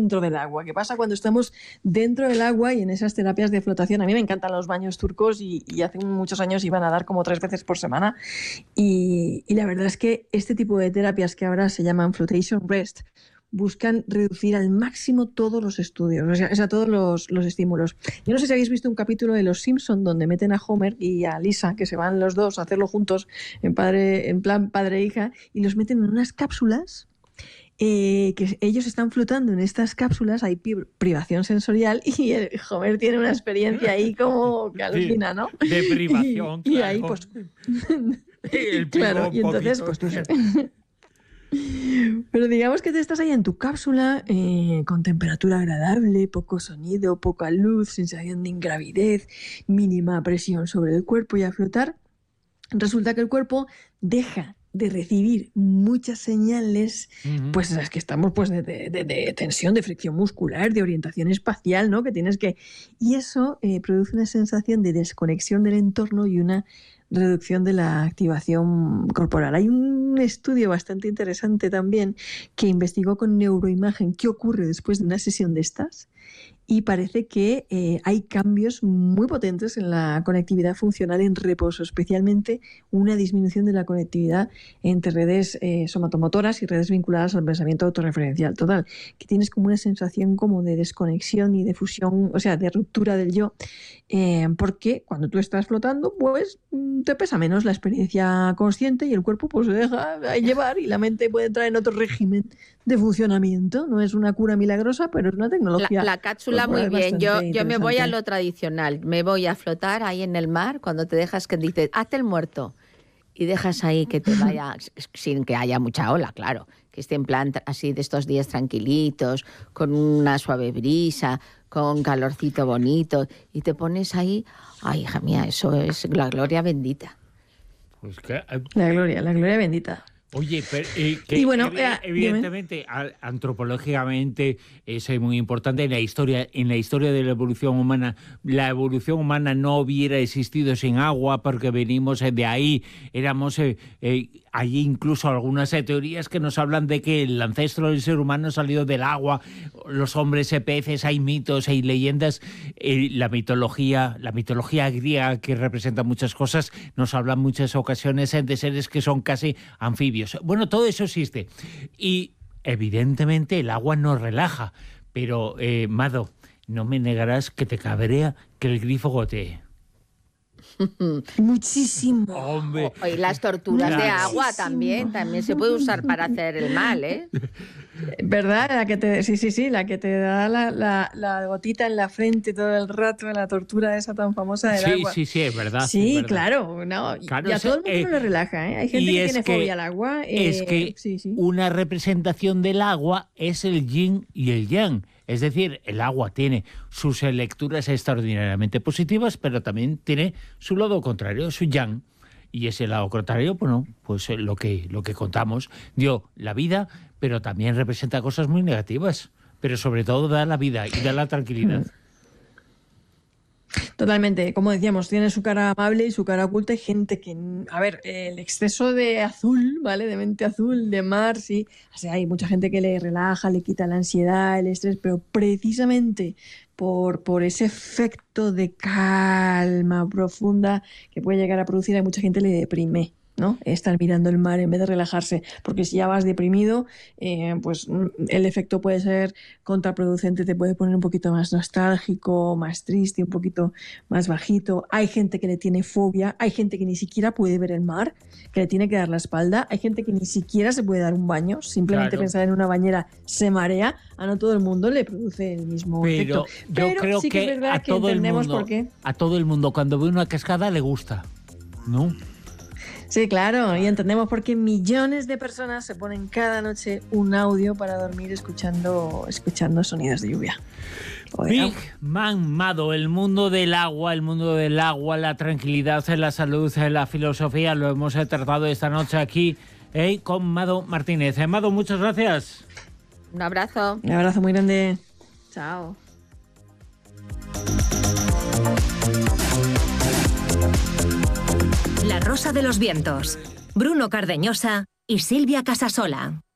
dentro del agua, qué pasa cuando estamos dentro del agua y en esas terapias de flotación. A mí me encantan los baños turcos y hace muchos años iba a nadar como 3 veces por semana y la verdad es que este tipo de terapias que ahora se llaman flotation rest buscan reducir al máximo todos los estudios, o sea, todos los estímulos. Yo no sé si habéis visto un capítulo de Los Simpson donde meten a Homer y a Lisa, que se van los dos a hacerlo juntos en plan padre e hija, y los meten en unas cápsulas que ellos están flotando en estas cápsulas, hay privación sensorial y el Homer tiene una experiencia ahí como que alucina, ¿no? De privación, y ahí pues... claro, y entonces pues no sé... Pero digamos que te estás ahí en tu cápsula con temperatura agradable, poco sonido, poca luz, sensación de ingravidez, mínima presión sobre el cuerpo y a flotar. Resulta que el cuerpo deja de recibir muchas señales, pues las que estamos pues de tensión, de fricción muscular, de orientación espacial, ¿no? Que tienes que... Y eso produce una sensación de desconexión del entorno y una reducción de la activación corporal. Hay un estudio bastante interesante también que investigó con neuroimagen qué ocurre después de una sesión de estas y parece que hay cambios muy potentes en la conectividad funcional en reposo, especialmente una disminución de la conectividad entre redes somatomotoras y redes vinculadas al pensamiento autorreferencial. Total, que tienes como una sensación como de desconexión y de fusión, o sea, de ruptura del yo, porque cuando tú estás flotando, pues te pesa menos la experiencia consciente y el cuerpo pues se deja llevar y la mente puede entrar en otro régimen de funcionamiento. No es una cura milagrosa, pero es una tecnología. La cápsula muy bien. Yo me voy a lo tradicional. Me voy a flotar ahí en el mar cuando te dejas que dices, hazte el muerto. Y dejas ahí que te vaya, sin que haya mucha ola, claro. Que esté en plan así de estos días tranquilitos, con una suave brisa, con calorcito bonito. Y te pones ahí, ay, hija mía, eso es la gloria bendita. Pues que, la gloria bendita. Oye, pero y bueno, evidentemente, antropológicamente es muy importante en la historia de la evolución humana. La evolución humana no hubiera existido sin agua porque venimos de ahí, éramos allí incluso algunas teorías que nos hablan de que el ancestro del ser humano salió del agua, los hombres peces, hay mitos, hay leyendas, la mitología griega que representa muchas cosas, nos habla en muchas ocasiones de seres que son casi anfibios. Bueno, todo eso existe. Y evidentemente el agua nos relaja. Pero, Mado, no me negarás que te cabrea que el grifo gotee. Muchísimo. Hombre. Y las torturas de agua también se puede usar para hacer el mal, ¿eh? ¿Verdad? La que te da la gotita en la frente todo el rato, la tortura esa tan famosa del agua. Sí, es verdad. Sí, es verdad. Claro. No, claro, y a todo el mundo le relaja, ¿eh? Hay gente que tiene fobia al agua. Es que una representación del agua es el yin y el yang. Es decir, el agua tiene sus lecturas extraordinariamente positivas, pero también tiene su lado contrario, su yang. Y ese lado contrario, bueno, pues lo que contamos dio la vida, pero también representa cosas muy negativas. Pero sobre todo da la vida y da la tranquilidad. Totalmente, como decíamos, tiene su cara amable y su cara oculta. Hay gente que, a ver, el exceso de azul, ¿vale? De mente azul, de mar, sí. O sea, hay mucha gente que le relaja, le quita la ansiedad, el estrés, pero precisamente por ese efecto de calma profunda que puede llegar a producir, a mucha gente le deprime, ¿no? Estar mirando el mar en vez de relajarse, porque si ya vas deprimido, pues el efecto puede ser contraproducente, te puede poner un poquito más nostálgico, más triste, un poquito más bajito. Hay gente que le tiene fobia, hay gente que ni siquiera puede ver el mar, que le tiene que dar la espalda, hay gente que ni siquiera se puede dar un baño, simplemente pensar en una bañera se marea. A no todo el mundo le produce el mismo efecto. Pero yo creo sí que es verdad a todo el mundo, por qué. A todo el mundo cuando ve una cascada le gusta, ¿no? Sí, claro, y entendemos por qué millones de personas se ponen cada noche un audio para dormir escuchando sonidos de lluvia. Big Man Mado, el mundo del agua, la tranquilidad, la salud, la filosofía, lo hemos tratado esta noche aquí con Mado Martínez. Mado, muchas gracias. Un abrazo. Un abrazo muy grande. Chao. La Rosa de los Vientos, Bruno Cardeñosa y Silvia Casasola.